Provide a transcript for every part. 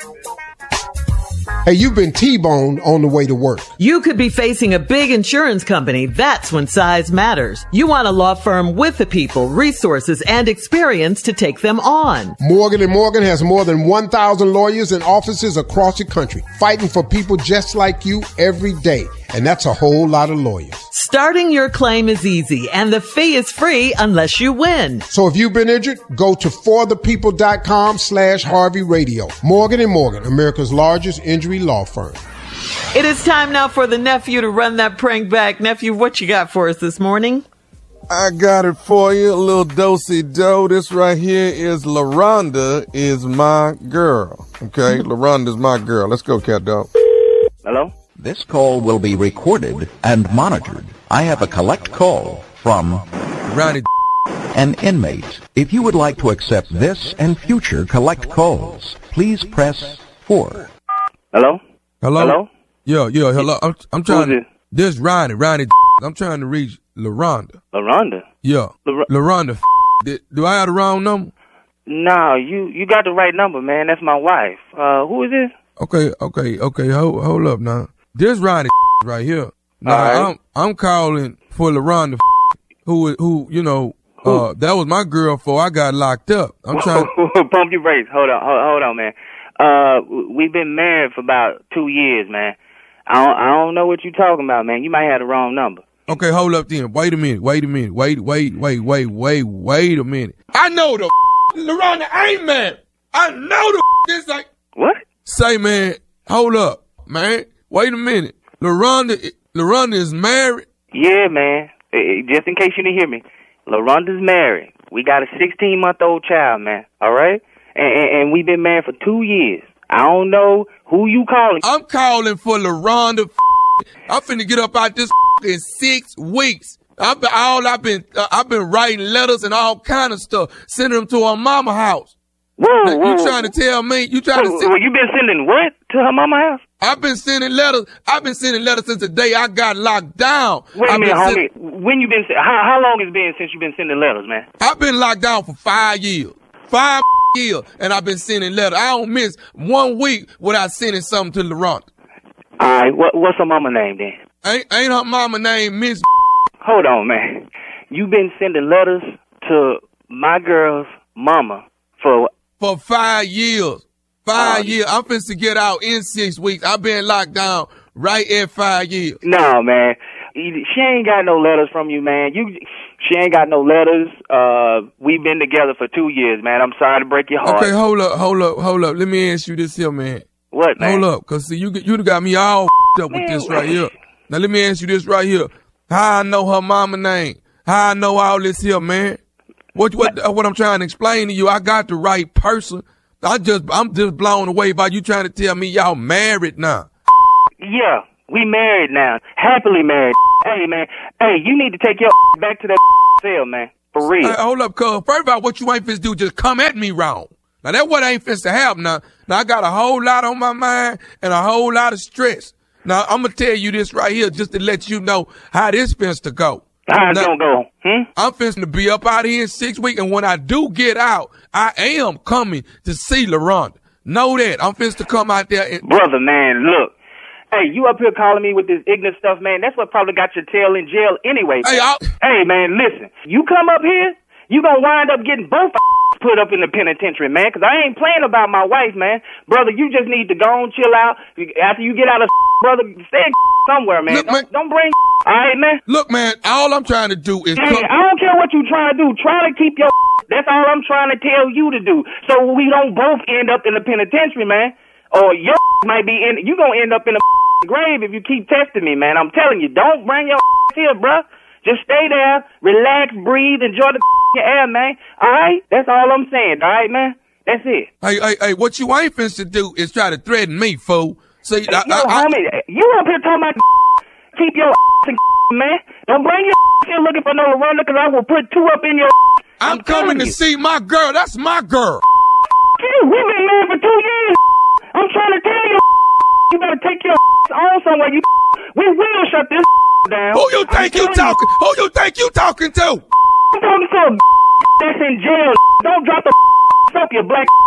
Hey, you've been T-boned on the way to work. You could be facing a big insurance company. That's when size matters. You want a law firm with the people, resources, and experience to take them on. Morgan & Morgan has more than 1,000 lawyers and offices across the country, fighting for people just like you every day. And that's a whole lot of lawyers. Starting your claim is easy, and the fee is free unless you win. So if you've been injured, go to forthepeople.com/Harvey Radio. Morgan & Morgan, America's largest injury law firm. It is time now for the nephew to run that prank back. Nephew, what you got for us this morning? I got it for you, a little do-si-do. This right here is LaRonda is my girl. Okay, LaRonda's my girl. Let's go, cat dog. Hello? This call will be recorded and monitored. I have a collect call from Ronnie, an inmate. If you would like to accept this and future collect calls, please press 4. Hello? Hello? Yo, hello. I'm trying Who is to. This Ronnie. I'm trying to reach LaRonda. LaRonda? Yeah, LaRonda. Do I have the wrong number? No, you got the right number, man. That's my wife. Who is this? Okay. Hold up now. This Ronnie right here. Now right. I'm calling for LaRonda, who that was my girl before I got locked up. I'm trying. Pump your brakes. Hold on, man. We've been married for about 2 years, man. I don't know what you're talking about, man. You might have the wrong number. Okay, hold up then. Wait a minute. Wait a minute. I know the LaRonda ain't man. I know the this like What? Say, man, hold up, man. Wait a minute. LaRonda is married? Yeah, man. Just in case you didn't hear me. LaRonda's married. We got a 16-month-old child, man. All right? And we've been married for 2 years. I don't know who you calling. I'm calling for LaRonda. I'm finna get up out this in 6 weeks. I've been writing letters and all kind of stuff, sending them to her mama house. Whoa. You trying to tell me? You been sending what to her mama house? I've been sending letters. Since the day I got locked down. Wait a minute, homie. When you been? How long has it been since you've been sending letters, man? I've been locked down for 5 years. 5 years, and I've been sending letters. I don't miss 1 week without sending something to LaRonda. All right, what's her mama name then? Ain't her mama name Miss? Hold on, man. You've been sending letters to my girl's mama for 5 years. 5 years. I'm finna to get out in 6 weeks. I've been locked down right at 5 years. No, man. She ain't got no letters from you, man. She ain't got no letters. We've been together for 2 years, man. I'm sorry to break your heart. Okay, hold up. Let me ask you this here, man. What, man? Hold up, cause see, you got me all up with this right here. Now let me ask you this right here. How I know her mama name? How I know all this here, man? What I'm trying to explain to you, I got the right person. I'm just blown away by you trying to tell me y'all married now. Yeah, we married now. Happily married. Hey, man. Hey, you need to take your back to that cell, man. For real. Hey, hold up, cuz. First of all, what you ain't finna do, just come at me wrong. Now, that what ain't finna happen now. Now, I got a whole lot on my mind and a whole lot of stress. Now, I'm gonna tell you this right here just to let you know how this finna to go. How it's gonna go? I'm finna to be up out here in 6 weeks, and when I do get out, I am coming to see LaRonda. Know that. I'm finna to come out there and... Brother, man, look. Hey, you up here calling me with this ignorant stuff, man. That's what probably got your tail in jail anyway. Hey, man, listen. You come up here, you gonna wind up getting both put up in the penitentiary, man, because I ain't playing about my wife, man. Brother, you just need to go and chill out. After you get out of brother, stay somewhere, man. Look, don't bring all right, man? Look, man, all I'm trying to do is... Hey, I don't care what you trying to do. Try to keep your... That's all I'm trying to tell you to do. So we don't both end up in the penitentiary, man. Or your might be in... You gonna end up in a grave if you keep testing me, man. I'm telling you, don't bring your here, bruh. Just stay there, relax, breathe, enjoy the air, man. All right? That's all I'm saying, all right, man? That's it. Hey, what you ain't finna to do is try to threaten me, fool. See, homie, you up here talking about keep your man. Don't bring your here looking for no LaRonda, because I will put 2 up in your I'm coming to see my girl. That's my girl. We've been married for 2 years. I'm trying to tell you, you better take your on somewhere. We will shut this down. Who you think you talking? Who you think you talking to? I'm talking to a that's in jail. Don't drop the up, you black.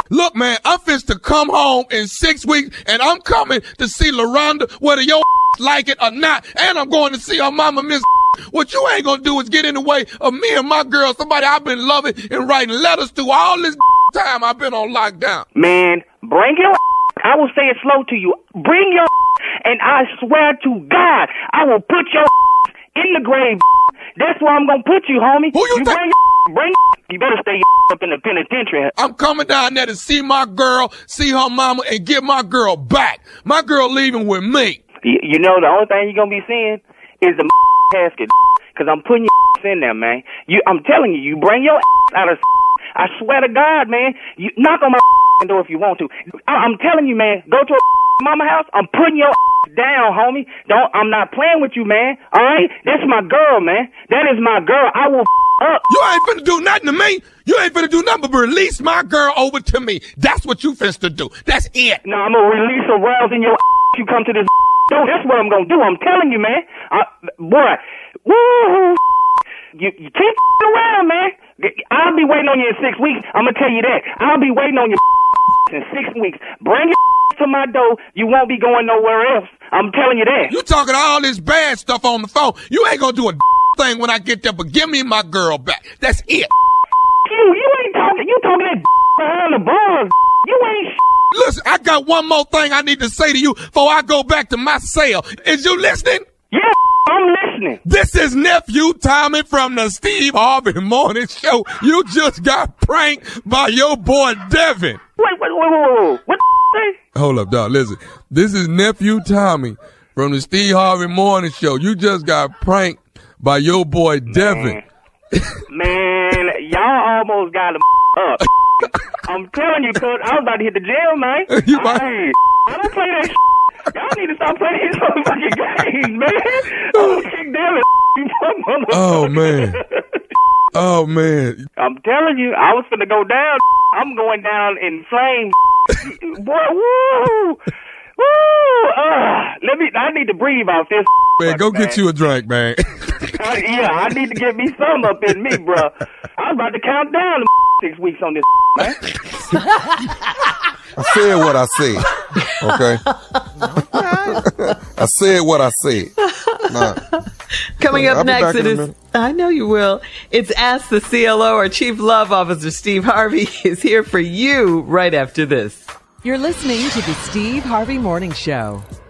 Look, man, I'm finna to come home in 6 weeks, and I'm coming to see LaRonda, whether your like it or not, and I'm going to see her mama, Miss. What you ain't gonna do is get in the way of me and my girl, somebody I've been loving and writing letters to all this time I've been on lockdown. Man, bring your I will say it slow to you. Bring your and I swear to God, I will put your in the grave. That's where I'm gonna put you, homie. Who you think? Bring you better stay up in the penitentiary. I'm coming down there to see my girl, see her mama, and get my girl back. My girl leaving with me. You know, the only thing you're gonna be seeing is the casket, because I'm putting your in there, man. I'm telling you, you bring your out of. I swear to God, man. You knock on my door if you want to. I'm telling you, man. Go to a mama house. I'm putting your down, homie. I'm not playing with you, man. All right, that's my girl, man. That is my girl. I will up. You ain't finna do nothing to me. You ain't finna do nothing but release my girl over to me. That's what you finna do. That's it. No, I'm gonna release a rouse in your. You come to this. That's what I'm gonna do. I'm telling you, man. Boy, woo! You keep around, man. I'll be waiting on you in 6 weeks. I'm gonna tell you that. I'll be waiting on you in 6 weeks. Bring your to my door. You won't be going nowhere else. I'm telling you that. You talking all this bad stuff on the phone. You ain't gonna do a thing when I get there, but give me my girl back. That's it. You ain't talking. You talking that behind the bars. You ain't. Listen, I got one more thing I need to say to you before I go back to my cell. Is you listening? Yeah, I'm listening. This is Nephew Tommy from the Steve Harvey Morning Show. You just got pranked by your boy Devin. Wait. What the say? Hold up, dog. Listen, this is Nephew Tommy from the Steve Harvey Morning Show. You just got pranked by your boy Devin. Man, y'all almost got him up. I'm telling you, cuz I was about to hit the jail, man. I don't play that shit. Y'all need to stop playing these motherfucking games, man. I'm kick them. Oh, man. Oh, man. I'm telling you, I was finna go down. I'm going down in flames. Boy, woo! Woo! I need to breathe off this. Man, go get you a drink, man. Yeah, I need to get me some up in me, bro. I was about to count down 6 weeks on this, man. I said what I said. Okay? I said what I said. Nah. Coming up next, it is. Minute. I know you will. It's Ask the CLO. Our Chief Love Officer, Steve Harvey, is here for you right after this. You're listening to the Steve Harvey Morning Show.